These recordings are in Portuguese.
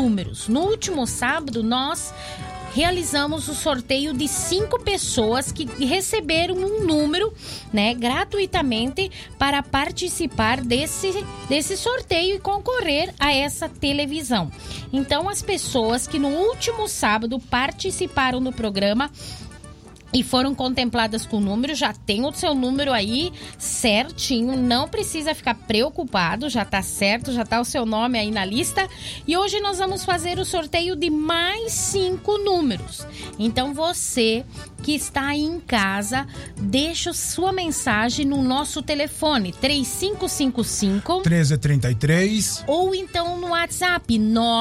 números. No último sábado, nós realizamos o sorteio de 5 pessoas que receberam um número, né, gratuitamente para participar desse sorteio e concorrer a essa televisão. Então, as pessoas que no último sábado participaram do programa e foram contempladas com o número, já tem o seu número aí certinho, não precisa ficar preocupado, já tá certo, já tá o seu nome aí na lista. E hoje nós vamos fazer o sorteio de mais 5 números. Então você que está aí em casa, deixa sua mensagem no nosso telefone 3555-1333 ou então no WhatsApp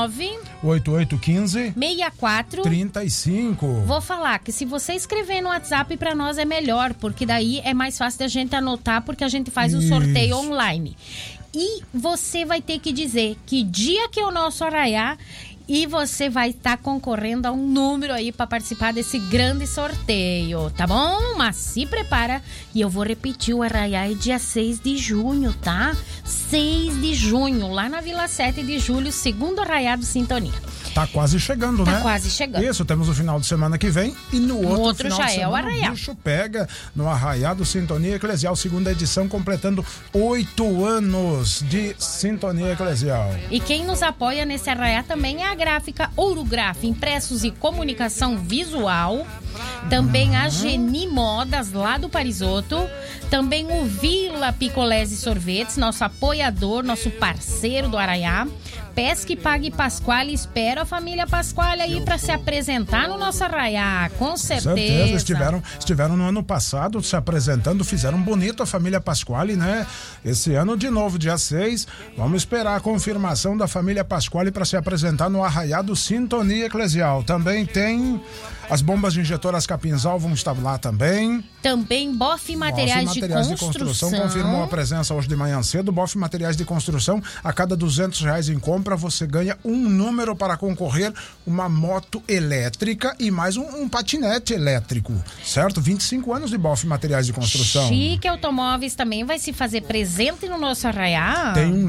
98815-6435. Vou falar que se você escrever no WhatsApp para nós é melhor, porque daí é mais fácil da gente anotar, porque a gente faz o sorteio online. E você vai ter que dizer que dia que é o nosso arraiá e você vai estar concorrendo a um número aí para participar desse grande sorteio, tá bom? Mas se prepara e eu vou repetir, o arraiá é dia 6 de junho, tá? 6 de junho, lá na Vila 7 de Julho, segundo arraiá do Sintonia. Tá quase chegando, né? Tá quase chegando. Isso, temos o final de semana que vem e no outro final já de semana é o arraiá. O bicho pega no arraiá do Sintonia Eclesial, segunda edição, completando 8 anos de Sintonia Eclesial. E quem nos apoia nesse arraiá também é a gráfica Ourograf, impressos e comunicação visual. Também a Geni Modas, lá do Parisoto. Também o Vila Picolés e Sorvetes, nosso apoiador, nosso parceiro do arraiá. Pesque Pague Pasquale, espero a família Pasquale aí para se apresentar no nosso arraiá, com certeza. Estiveram no ano passado se apresentando, fizeram bonito a família Pasquale, né? Esse ano de novo, dia 6, vamos esperar a confirmação da família Pasquale para se apresentar no arraiá do Sintonia Eclesial. Também tem as bombas injetoras Capinzal, vão estar lá também. Também Boff Materiais de Construção. Confirmou a presença hoje de manhã cedo. Boff Materiais de Construção, a cada R$200 em compra, você ganha um número para concorrer, uma moto elétrica e mais um patinete elétrico, certo? 25 anos de Boff Materiais de Construção. Chique Automóveis também vai se fazer presente no nosso arraiá. Tem um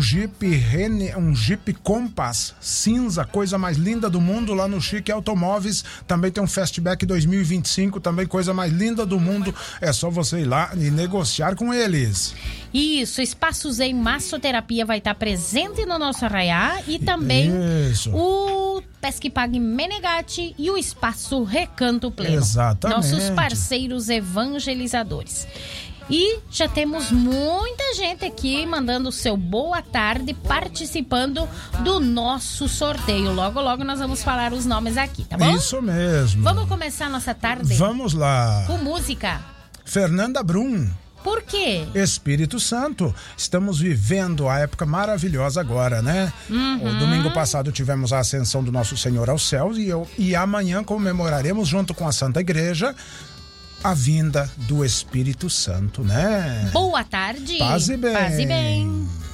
Jeep Compass cinza, coisa mais linda do mundo lá no Chique Automóveis. Também tem um Fastback 2025, também coisa mais linda do mundo. É só você ir lá e negociar com eles. Isso, Espaço Zen Massoterapia vai estar presente no nosso arraiá e também o Pesque Pague Menegatti e o Espaço Recanto Pleno. Exatamente. Nossos parceiros evangelizadores. E já temos muita gente aqui mandando o seu boa tarde, participando do nosso sorteio. Logo, logo nós vamos falar os nomes aqui, tá bom? Isso mesmo. Vamos começar a nossa tarde? Vamos lá. Com música. Fernanda Brum. Por quê? Espírito Santo. Estamos vivendo a época maravilhosa agora, né? O domingo passado tivemos a ascensão do Nosso Senhor aos céus e amanhã comemoraremos junto com a Santa Igreja a vinda do Espírito Santo, né? Boa tarde. Paz e bem. Paz e bem.